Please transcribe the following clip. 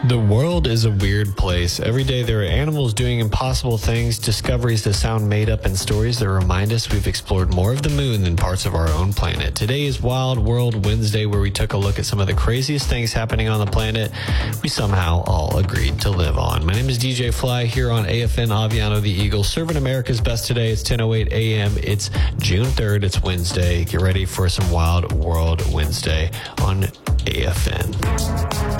The world is a weird place. Every day there are animals doing impossible things, discoveries that sound made up, and stories that remind us we've explored more of the moon than parts of our own planet. Today is Wild World Wednesday, where we took a look at some of the craziest things happening on the planet we somehow all agreed to live on. My name is DJ Fly here on AFN Aviano the Eagle, serving America's best today. It's 10:08 a.m. It's June 3rd. It's Wednesday. Get ready for some Wild World Wednesday on AFN.